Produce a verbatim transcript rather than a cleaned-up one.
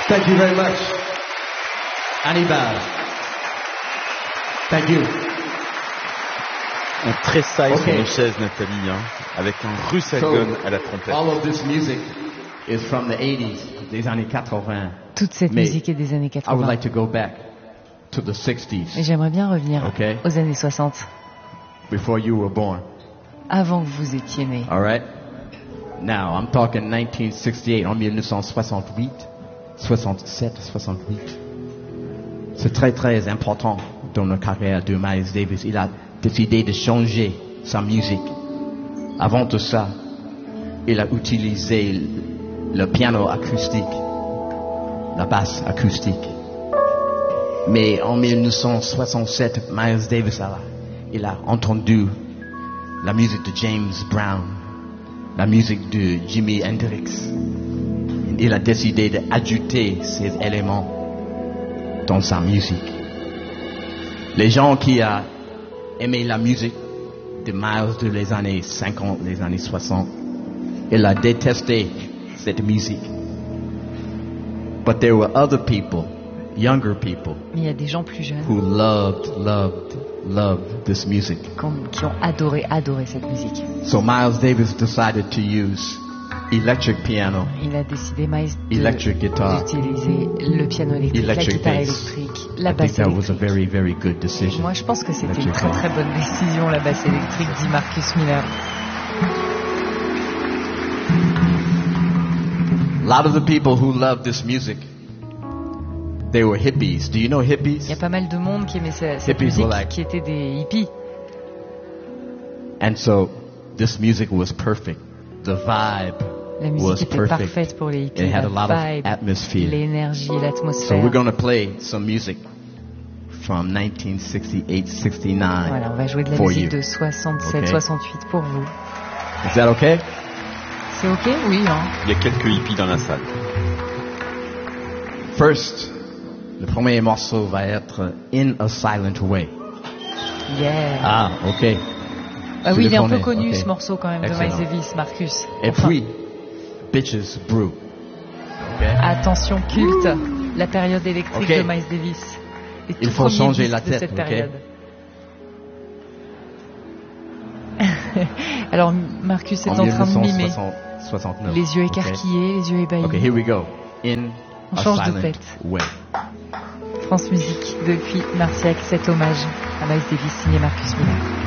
Thank you very much. Hannibal. Thank you. On tressaille Okay. sur nos chaises, Nathalie, hein, avec un Russagon So, à la trompette. all of this music is from the eighties, des années quatre-vingts. Toute cette Mais musique est des années I would quatre-vingts. like to go back to the sixties, Mais j'aimerais bien revenir Okay. aux années soixante, before you were born. avant que vous étiez né. All right? Now, I'm talking nineteen sixty-eight, en dix-neuf cent soixante-huit, soixante-sept, soixante-huit. C'est très très important dans la carrière de Miles Davis. Il a décidé de changer sa musique. Avant de ça, il a utilisé le piano acoustique, la basse acoustique. Mais en dix-neuf cent soixante-sept, Miles Davis a, il a entendu la musique de James Brown, la musique de Jimi Hendrix. Il a décidé d'ajouter ces éléments dans sa musique. Les gens qui ont aimé la musique de Miles de les années cinquante, les années soixante, il a détesté cette musique. But there were other people, younger people, Mais il y a des gens plus jeunes who loved, loved, loved this music. qui- qui ont adoré, adoré cette musique. So Miles Davis decided to use electric piano, Il a décidé, Miles, de- Electric guitar. d'utiliser le piano électrique, Electric la guitare bass. électrique, I la think basse that was a électrique. very, very good decision. Moi, je pense que c'était une Electric très bass. très bonne décision, la basse électrique, dit Marcus Miller. A lot of the people who loved this music, they were hippies. Do you know Il y a hippies? pas mal de monde qui aimait ce- cette Hippies musique, were like- qui étaient des hippies. And so this music was perfect. The vibe La was musique était perfect. parfaite pour les hippies. It had La a lot of vibe, atmosphere. l'énergie, So l'atmosphère. we're going to play some music from nineteen sixty-eight sixty-nine Voilà, on va jouer de la for musique you. de soixante-sept Okay. soixante-huit pour vous. Is that okay? C'est ok? Oui, hein. Il y a quelques hippies dans la salle. First, le premier morceau va être In a Silent Way. Yeah. Ah, ok. Ah tu oui, le il est un peu connais, connu ok. ce morceau quand même de Excellent. Miles Davis, Marcus. Et Enfin, puis, Bitches Brew. Ok. attention culte, la période électrique Ok. de Miles Davis. Les Il tout faut premiers changer disques la de tête, cette ok. période. Alors Marcus est en, train de mimer, soixante-neuf. les yeux ok. écarquillés, les yeux ébahis. Ok, here we go. In On a change de Silent tête. Way. France Musique depuis Marciac, cet hommage à Miles Davis signé Marcus Miller.